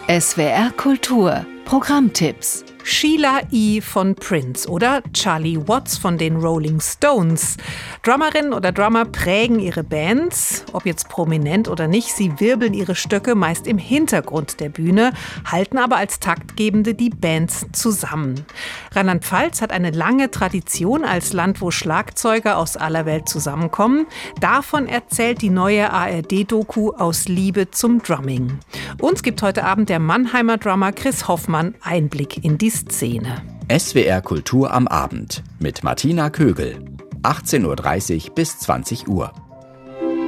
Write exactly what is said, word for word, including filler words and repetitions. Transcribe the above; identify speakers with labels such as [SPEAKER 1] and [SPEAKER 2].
[SPEAKER 1] S W R Kultur Programmtipps.
[SPEAKER 2] Sheila E. von Prince oder Charlie Watts von den Rolling Stones. Drummerinnen oder Drummer prägen ihre Bands, ob jetzt prominent oder nicht. Sie wirbeln ihre Stöcke meist im Hintergrund der Bühne, halten aber als Taktgebende die Bands zusammen. Rheinland-Pfalz hat eine lange Tradition als Land, wo Schlagzeuger aus aller Welt zusammenkommen. Davon erzählt die neue A R D-Doku Aus Liebe zum Drumming. Uns gibt heute Abend der Mannheimer Drummer Chris Hoffmann Einblick in die Szene.
[SPEAKER 3] S W R Kultur am Abend mit Martina Kögel. achtzehn Uhr dreißig bis zwanzig Uhr.